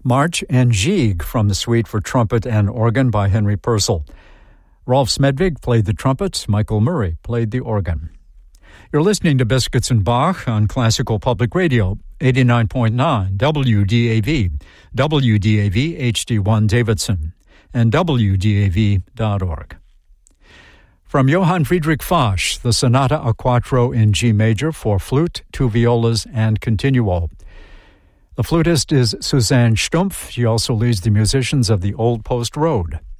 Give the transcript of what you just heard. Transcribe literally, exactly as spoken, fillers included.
March and Gigue from the Suite for Trumpet and Organ by Henry Purcell. Rolf Smedvig played the trumpet, Michael Murray played the organ. You're listening to Biscuits and Bach on Classical Public Radio, eighty-nine point nine W D A V, W D A V H D one Davidson, and W D A V dot org. From Johann Friedrich Fasch, the Sonata a Quattro in G major for flute, two violas, and continuo. The flutist is Suzanne Stumpf. She also leads the musicians of the Old Post Road.